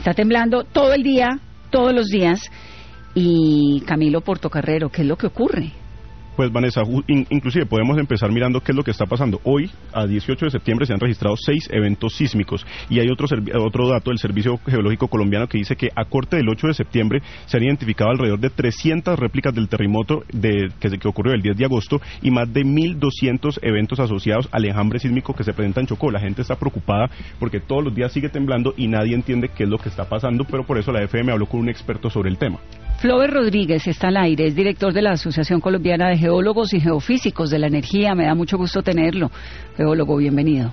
está temblando todo el día, todos los días. Y Camilo Portocarrero, ¿qué es lo que ocurre? Pues Vanessa, inclusive podemos empezar mirando qué es lo que está pasando. Hoy, a 18 de septiembre, se han registrado 6 eventos sísmicos y hay otro dato del Servicio Geológico Colombiano que dice que a corte del 8 de septiembre se han identificado alrededor de 300 réplicas del terremoto que ocurrió el 10 de agosto y más de 1.200 eventos asociados al enjambre sísmico que se presenta en Chocó. La gente está preocupada porque todos los días sigue temblando y nadie entiende qué es lo que está pasando, pero por eso la FM habló con un experto sobre el tema. Flover Rodríguez está al aire, es director de la Asociación Colombiana de Geólogos y Geofísicos de la Energía. Me da mucho gusto tenerlo. Geólogo, bienvenido.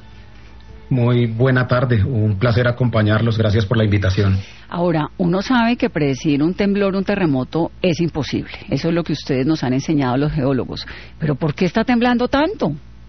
Muy buena tarde, un placer acompañarlos, gracias por la invitación. Ahora, uno sabe que predecir un temblor, un terremoto es imposible. Eso es lo que ustedes nos han enseñado los geólogos. Pero ¿por qué está temblando tanto?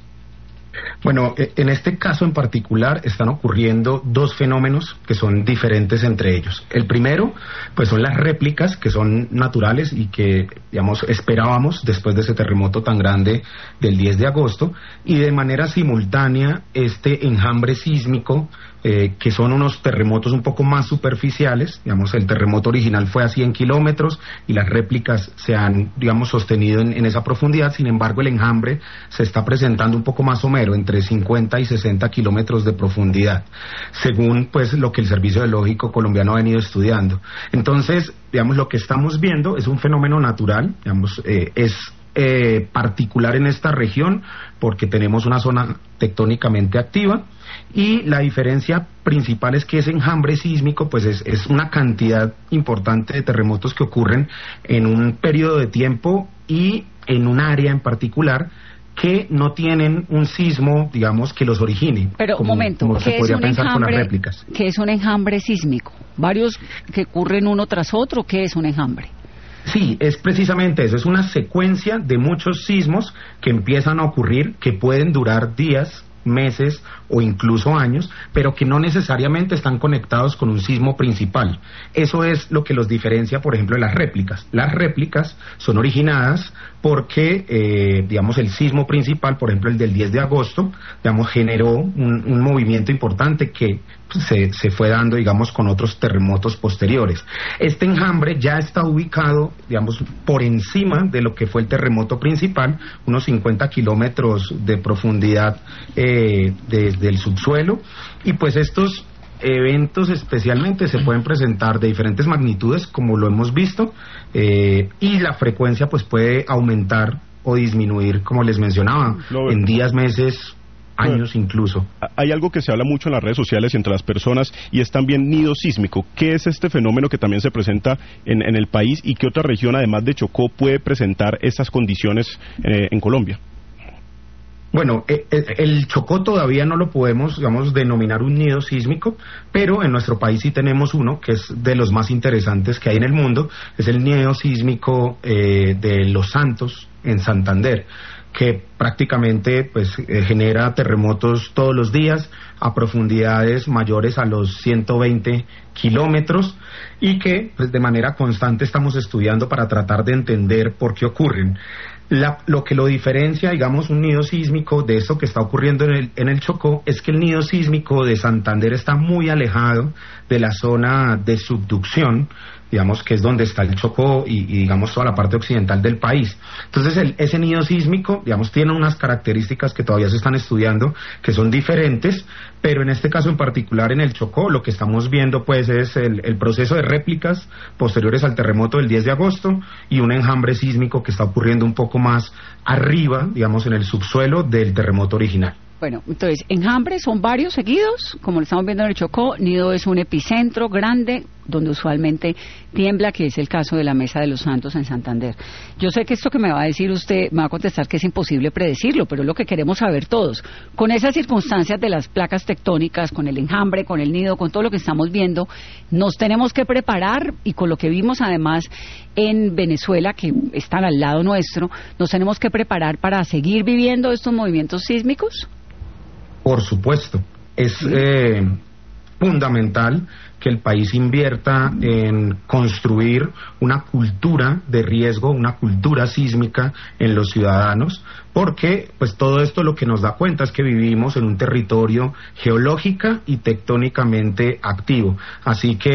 Bueno, en este caso en particular están ocurriendo dos fenómenos que son diferentes entre ellos. El primero, pues son las réplicas que son naturales y que, digamos, esperábamos después de ese terremoto tan grande del 10 de agosto, y de manera simultánea este enjambre sísmico, que son unos terremotos un poco más superficiales. Digamos, el terremoto original fue a 100 kilómetros y las réplicas se han, digamos, sostenido en esa profundidad. Sin embargo, el enjambre se está presentando un poco más somero, entre 50 y 60 kilómetros de profundidad, según pues lo que el Servicio Geológico Colombiano ha venido estudiando. Entonces, digamos, lo que estamos viendo es un fenómeno natural, digamos, es particular en esta región porque tenemos una zona tectónicamente activa, y la diferencia principal es que ese enjambre sísmico pues es una cantidad importante de terremotos que ocurren en un periodo de tiempo y en un área en particular que no tienen un sismo, digamos, que los origine. Pero un momento, como se podría pensar con las réplicas. ¿Qué es un enjambre sísmico? ¿Varios que ocurren uno tras otro? ¿Qué es un enjambre? Sí, es precisamente eso, es una secuencia de muchos sismos que empiezan a ocurrir, que pueden durar días, meses o incluso años, pero que no necesariamente están conectados con un sismo principal. Eso es lo que los diferencia, por ejemplo, de las réplicas. Las réplicas son originadas porque, digamos, el sismo principal, por ejemplo, el del 10 de agosto, digamos, generó un movimiento importante que se fue dando, digamos, con otros terremotos posteriores. Este enjambre ya está ubicado, digamos, por encima de lo que fue el terremoto principal, unos 50 kilómetros de profundidad desde el subsuelo, y pues estos eventos especialmente se pueden presentar de diferentes magnitudes, como lo hemos visto, y la frecuencia pues puede aumentar o disminuir, como les mencionaba, en días, meses, años incluso. Hay algo que se habla mucho en las redes sociales y entre las personas, y es también nido sísmico. ¿Qué es este fenómeno que también se presenta en el país, y qué otra región, además de Chocó, puede presentar estas condiciones en Colombia? Bueno, el Chocó todavía no lo podemos, digamos, denominar un nido sísmico, pero en nuestro país sí tenemos uno que es de los más interesantes que hay en el mundo, es el nido sísmico de Los Santos, en Santander, que prácticamente pues genera terremotos todos los días a profundidades mayores a los 120 kilómetros, y que pues de manera constante estamos estudiando para tratar de entender por qué ocurren. Lo que lo diferencia, digamos, un nido sísmico de esto que está ocurriendo en el Chocó, es que el nido sísmico de Santander está muy alejado de la zona de subducción, digamos, que es donde está el Chocó y digamos toda la parte occidental del país. Entonces ese nido sísmico, digamos, tiene unas características que todavía se están estudiando, que son diferentes, pero en este caso en particular en el Chocó lo que estamos viendo pues es el proceso de réplicas posteriores al terremoto del 10 de agosto y un enjambre sísmico que está ocurriendo un poco más arriba, digamos, en el subsuelo del terremoto original. Bueno, entonces, enjambres son varios seguidos, como lo estamos viendo en el Chocó. Nido es un epicentro grande donde usualmente tiembla, que es el caso de la Mesa de los Santos en Santander. Yo sé que esto que me va a decir usted, me va a contestar que es imposible predecirlo, pero es lo que queremos saber todos. Con esas circunstancias de las placas tectónicas, con el enjambre, con el nido, con todo lo que estamos viendo, nos tenemos que preparar, y con lo que vimos además en Venezuela, que están al lado nuestro, nos tenemos que preparar para seguir viviendo estos movimientos sísmicos. Por supuesto, es fundamental que el país invierta en construir una cultura de riesgo, una cultura sísmica en los ciudadanos, porque pues todo esto lo que nos da cuenta es que vivimos en un territorio geológica y tectónicamente activo, así que